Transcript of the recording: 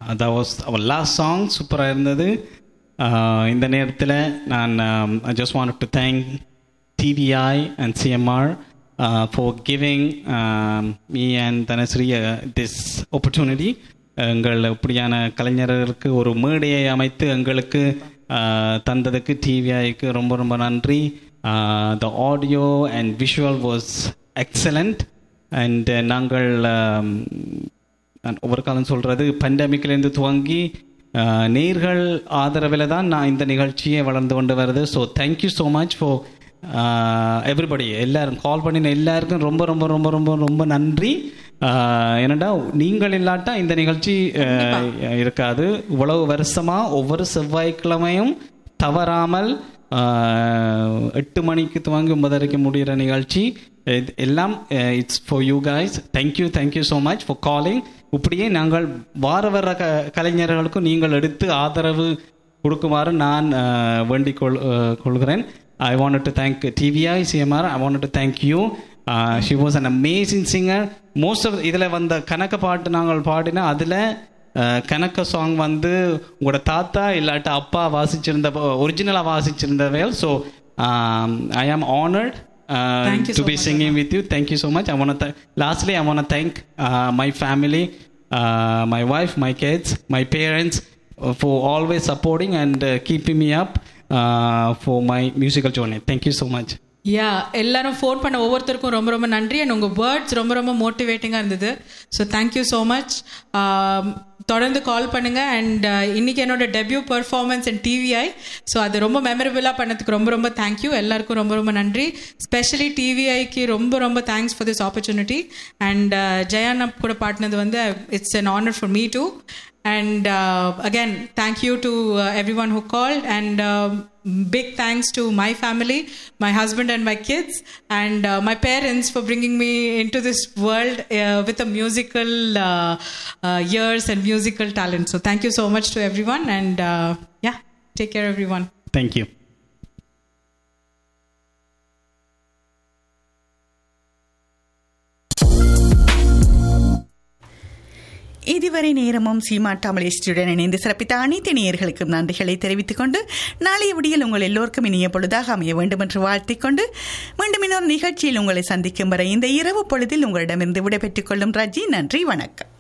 that was our last song. சூப்பராக இருந்தது. இந்த நேரத்தில் நான் I just wanted to thank TVI and CMR for giving me and Dhanasri this opportunity. எங்கள் இப்படியான கலைஞர்களுக்கு ஒரு மேடையை அமைத்து எங்களுக்கு தந்ததுக்கு டிவிஐக்கு ரொம்ப ரொம்ப நன்றி. The audio and visual was excellent. And நாங்கள் ஒவ்வொரு காலம் சொல்கிறது, பண்டமிக்லேருந்து துவங்கி நேர்கள் ஆதரவில் தான் நான் இந்த நிகழ்ச்சியை வளர்ந்து கொண்டு வருது. So thank you so much for everybody. எல்லாரும் கால் பண்ணின எல்லாருக்கும் ரொம்ப ரொம்ப ரொம்ப ரொம்ப ரொம்ப நன்றி. ஏன்னாடா நீங்கள் இல்லாட்டா இந்த நிகழ்ச்சி இருக்காது. இவ்வளவு வருஷமாக ஒவ்வொரு செவ்வாய்க்கிழமையும் தவறாமல் 8 மணிக்கு துவங்கி 9:30 முடிகிற நிகழ்ச்சி எல்லாம் it's for you guys. Thank you so much for calling. இப்படியே நாங்கள் வர கலைஞர்களுக்கும் நீங்கள் எடுத்து ஆதரவு கொடுக்குமாறு நான் வேண்டிக் கொள்கிறேன். I wanted to thank TVI, CMR. I wanted to thank you. She was an amazing singer. Most of இதில் வந்த கணக்க பாட்டு நாங்கள் பாடினா அதில் கணக்க சாங் வந்து உங்களோட தாத்தா இல்லாட்ட அப்பா வாசிச்சிருந்த ஒரிஜினலாக வாசிச்சிருந்தவையல். So I am honored to be singing with you. Thank you so much. Lastly, I want to thank my family, my wife, my kids, my parents for always supporting and keeping me up for my musical journey. Thank you so much. எல்லாரும் phone பண்ண ஒவ்வொருத்தருக்கும் ரொம்ப ரொம்ப நன்றி. And உங்கள் words ரொம்ப ரொம்ப மோட்டிவேட்டிங்காக இருந்தது. So thank you so much. தொடர்ந்து கால் பண்ணுங்கள். அண்ட் இன்றைக்கி என்னோட debut performance and TVI, so அது ரொம்ப மெமரபுளாக பண்ணதுக்கு ரொம்ப ரொம்ப தேங்க்யூ. எல்லாருக்கும் ரொம்ப ரொம்ப நன்றி. ஸ்பெஷலி டிவிஐக்கு ரொம்ப ரொம்ப thanks for this opportunity. And Jayana கூட பாடினது வந்து it's an honor for me too. And again, thank you to everyone who called, and big thanks to my family, my husband and my kids, and my parents for bringing me into this world with a musical ears and musical talent. So thank you so much to everyone, and take care everyone. Thank you. இதுவரை நேரமும் சீமா தமிழேஸ்வருடன் இணைந்து சிறப்பித்த அனைத்து நேயர்களுக்கும் நன்றிகளை தெரிவித்துக் கொண்டு நாளைய விடியல் உங்கள் எல்லோருக்கும் இனிய பொழுதாக அமைய வேண்டும் என்று வாழ்த்திக் கொண்டு மீண்டும் இன்னொரு நிகழ்ச்சியில் உங்களை சந்திக்கும் வரை இந்த இரவு பொழுதில் உங்களிடமிருந்து விடைபெற்றுக் கொள்ளும் ரஜி. நன்றி, வணக்கம்.